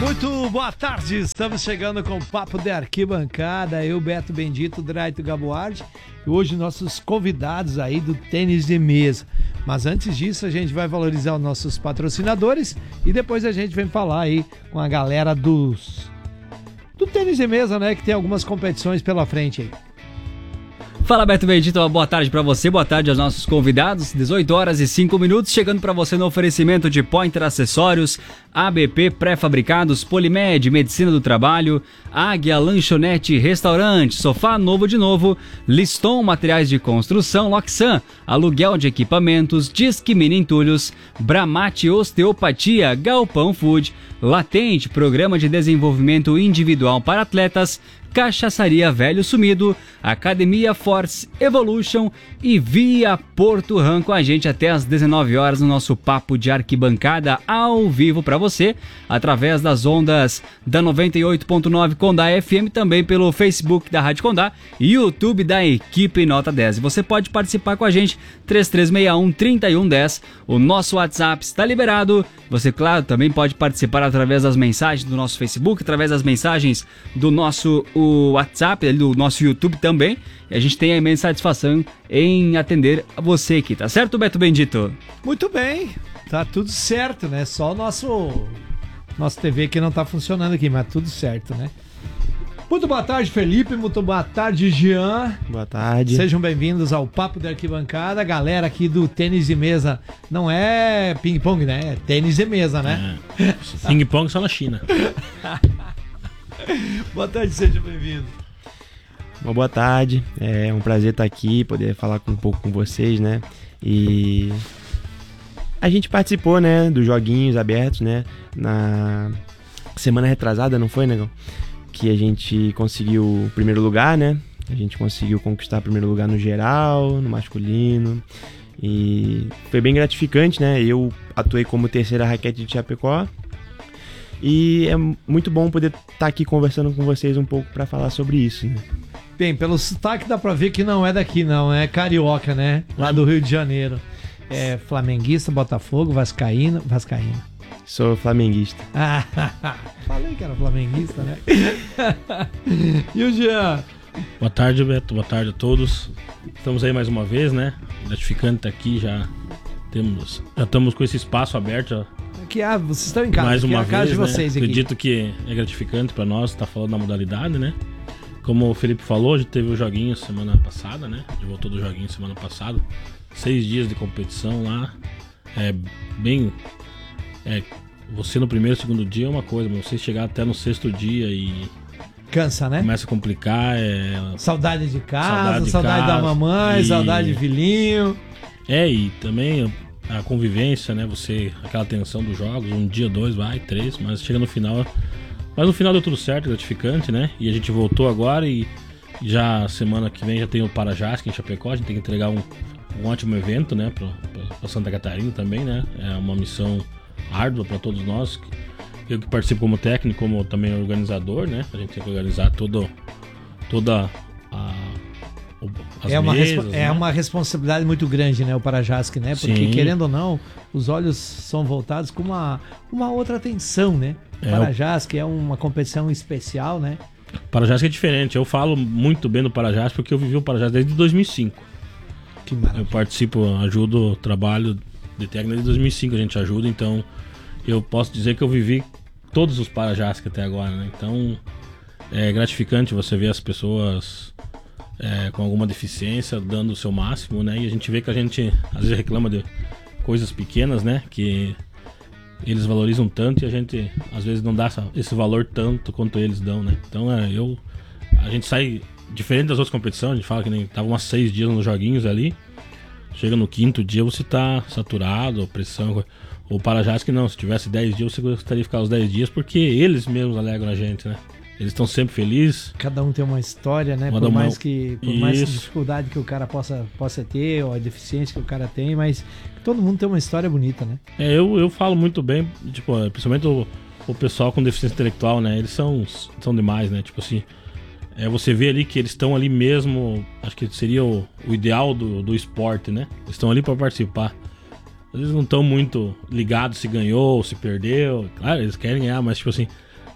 Muito boa tarde, estamos chegando com o Papo de Arquibancada, eu, Beto Bendito, Draito Gaboardi, e hoje nossos convidados aí do tênis de mesa. Mas antes disso a gente vai valorizar os nossos patrocinadores e depois a gente vem falar aí com a galera do tênis de mesa, né, que tem algumas competições pela frente aí. Fala, Beto Bendito, uma boa tarde pra você, boa tarde aos nossos convidados, 18 horas e 5 minutos, chegando pra você no oferecimento de Pointer Acessórios, ABP Pré-Fabricados, Polimed, Medicina do Trabalho, Águia Lanchonete Restaurante, Sofá Novo de Novo, Liston Materiais de Construção, Loxan, Aluguel de Equipamentos, Disque Mini Entulhos, Bramate Osteopatia, Galpão Food, Latente, Programa de Desenvolvimento Individual para Atletas, Cachaçaria Velho Sumido, Academia Force Evolution e Via Porto Ram com a gente até às 19 horas no nosso Papo de Arquibancada ao vivo para você, através das ondas da 98.9 Condá FM, também pelo Facebook da Rádio Condá e YouTube da Equipe Nota 10. Você pode participar com a gente, 3361-3110, o nosso WhatsApp está liberado. Você, claro, também pode participar através das mensagens do nosso Facebook, através das mensagens do nosso WhatsApp, do nosso YouTube também. E a gente tem a imensa satisfação em atender a você aqui, tá certo, Beto Bendito? Muito bem, tá tudo certo, né? Só o nosso TV que não tá funcionando aqui, mas tudo certo, né? Muito boa tarde, Felipe. Muito boa tarde, Jean. Boa tarde. Sejam bem-vindos ao Papo de Arquibancada. Galera aqui do tênis de mesa, não é ping-pong, né? É tênis de mesa, né? É. Ping-pong só na China. Boa tarde, seja bem-vindo. Uma boa tarde. É um prazer estar aqui, poder falar um pouco com vocês, né? E a gente participou, né, dos joguinhos abertos, né? Na semana retrasada, não foi, negão? Que a gente conseguiu o primeiro lugar, né? A gente conseguiu conquistar o primeiro lugar no geral, no masculino. E foi bem gratificante, né? Eu atuei como terceira raquete de Chapecó. E é muito bom poder estar aqui conversando com vocês um pouco para falar sobre isso, né? Bem, pelo sotaque dá pra ver que não é daqui não, é carioca, né? Lá do Rio de Janeiro. É flamenguista, Botafogo, vascaíno. Sou flamenguista. Falei que era flamenguista, né? E o Jean? Boa tarde, Beto. Boa tarde a todos. Estamos aí mais uma vez, né? Gratificante estar aqui, já estamos com esse espaço aberto. Que vocês estão em casa, mais uma vez, a casa de vocês, né? aqui. Acredito que é gratificante para nós estar falando da modalidade, né? Como o Felipe falou, a gente teve o joguinho semana passada, né? A gente voltou do joguinho semana passada. 6 dias de competição lá. Você no primeiro e segundo dia é uma coisa, mas você chegar até no 6º dia e cansa, né? começa a complicar. Saudade de casa, saudade da mamãe, saudade de filhinho. E também a convivência, né? Aquela tensão dos jogos, 1 dia, 2, 3, mas chega no final. Mas no final deu tudo certo, gratificante, né? E a gente voltou agora e já semana que vem já tem o Parajasca em Chapecó. A gente tem que entregar um ótimo evento, né? Pra Santa Catarina também, né? É uma missão árdua para todos nós. Eu que participo como técnico, como também organizador, né? A gente tem que organizar toda as mesas, né? Uma responsabilidade muito grande, né? O Parajasca, né? Porque, Sim. querendo ou não, os olhos são voltados com uma outra atenção, né? O Parajasca é uma competição especial, né? O Parajasca é diferente. Eu falo muito bem do Parajasca porque eu vivi o Parajasca desde 2005. Que maravilha. Eu participo, ajudo o trabalho de técnico desde 2005, a gente ajuda, então eu posso dizer que eu vivi todos os Parajasca até agora, né? Então é gratificante você ver as pessoas com alguma deficiência dando o seu máximo, né? E a gente vê que a gente às vezes reclama de coisas pequenas, né? Que eles valorizam tanto e a gente às vezes não dá esse valor tanto quanto eles dão, né? Então a gente sai diferente das outras competições. A gente fala que nem tava umas 6 dias nos joguinhos ali, chega no 5º dia você tá saturado, pressão. O Parajasca não, se tivesse 10 dias você gostaria de ficar os 10 dias porque eles mesmos alegram a gente, né? Eles estão sempre felizes. Cada um tem uma história, né? Por mais dificuldade que o cara possa ter, ou a deficiência que o cara tem, mas todo mundo tem uma história bonita, né? Eu falo muito bem, tipo, principalmente o pessoal com deficiência intelectual, né? Eles são demais, né? Tipo assim, você vê ali que eles estão ali mesmo, acho que seria o ideal do esporte, né? Eles estão ali para participar. Às vezes não estão muito ligados se ganhou ou se perdeu. Claro, eles querem ganhar, mas tipo assim,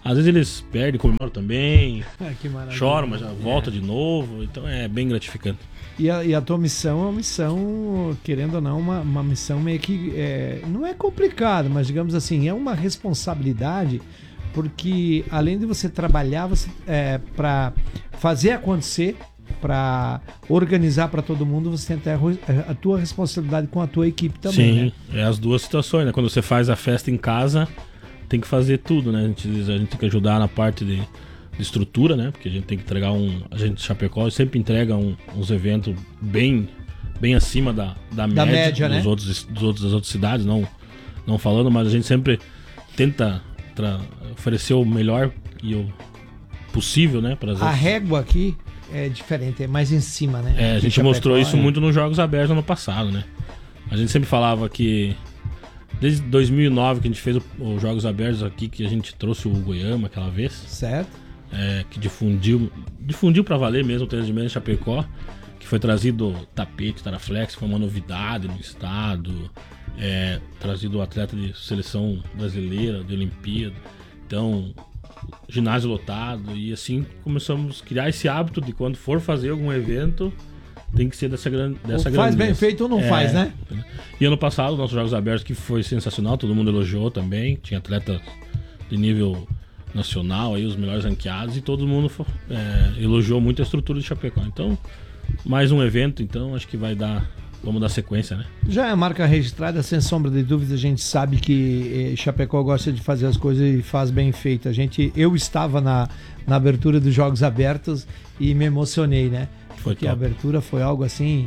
Às vezes eles perdem, comemoram também, Que maravilha. choram, mas já volta de novo. Então é bem gratificante. E a tua missão é uma missão, querendo ou não, uma missão meio que... não é complicado, mas digamos assim, é uma responsabilidade, porque além de você trabalhar para fazer acontecer, para organizar para todo mundo, você tem a tua responsabilidade com a tua equipe também. Sim, né? É as duas situações, né? Quando você faz a festa em casa, tem que fazer tudo, né? A gente tem que ajudar na parte de estrutura, né? Porque a gente tem que entregar a gente de Chapecó sempre entrega uns eventos bem acima da média né? das outras cidades, não falando, mas a gente sempre tenta oferecer o melhor e o possível, né? A régua aqui é diferente, é mais em cima, né? A gente mostrou isso muito nos Jogos Abertos ano passado, né? A gente sempre falava que desde 2009 que a gente fez os Jogos Abertos aqui, que a gente trouxe o Goiama aquela vez. Certo. Que difundiu pra valer mesmo o tênis de mesa em Chapecó, que foi trazido tapete, Taraflex, foi uma novidade no estado, trazido o atleta de seleção brasileira, de Olimpíada, então ginásio lotado, e assim começamos a criar esse hábito de quando for fazer algum evento, tem que ser dessa grandeza. Faz bem feito ou não faz, né? E ano passado, nossos Jogos Abertos, que foi sensacional, todo mundo elogiou também, tinha atletas de nível nacional, aí os melhores ranqueados, e todo mundo elogiou muito a estrutura de Chapecó. Então, mais um evento, então acho que vamos dar sequência, né? Já é a marca registrada, sem sombra de dúvida, a gente sabe que Chapecó gosta de fazer as coisas e faz bem feito. Eu estava na abertura dos Jogos Abertos e me emocionei, né? Porque a abertura foi algo assim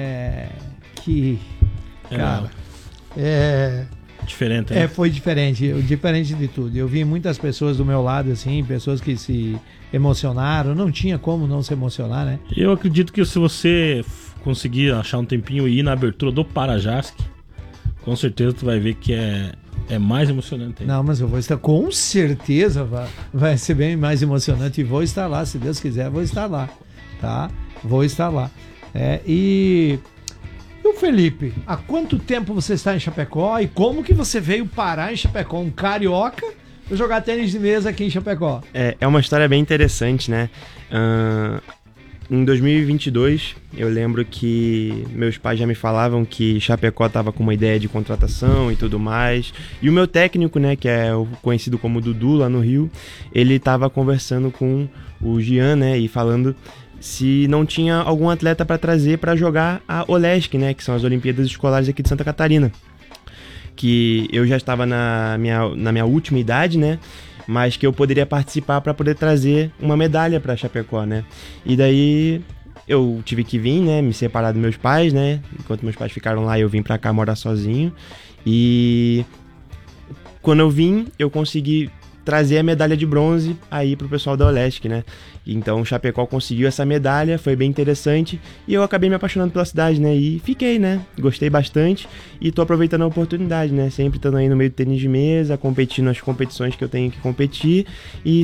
que, cara, diferente, né? Foi diferente de tudo. Eu vi muitas pessoas do meu lado, assim, pessoas que se emocionaram, não tinha como não se emocionar, né? Eu acredito que se você conseguir achar um tempinho e ir na abertura do Parajasc, com certeza tu vai ver que é mais emocionante ainda. Não, mas eu vou estar, com certeza vai ser bem mais emocionante, e vou estar lá, se Deus quiser, vou estar lá, tá? Vou estar lá. E o Felipe, há quanto tempo você está em Chapecó e como que você veio parar em Chapecó, um carioca, para jogar tênis de mesa aqui em Chapecó? É uma história bem interessante, né? Em 2022, eu lembro que meus pais já me falavam que Chapecó estava com uma ideia de contratação e tudo mais. E o meu técnico, né, que é o conhecido como Dudu lá no Rio, ele estava conversando com o Gian, né, e falando se não tinha algum atleta para trazer para jogar a OLESC, né, que são as Olimpíadas Escolares aqui de Santa Catarina. Que eu já estava na minha última idade, né, mas que eu poderia participar para poder trazer uma medalha para Chapecó, né? E daí eu tive que vir, né, me separar dos meus pais, né? Enquanto meus pais ficaram lá, eu vim para cá morar sozinho. E quando eu vim, eu consegui trazer a medalha de bronze aí pro pessoal da OLESC, né? Então o Chapecó conseguiu essa medalha, foi bem interessante, e eu acabei me apaixonando pela cidade, né? E fiquei, né? Gostei bastante e tô aproveitando a oportunidade, né? Sempre estando aí no meio do tênis de mesa, competindo nas competições que eu tenho que competir e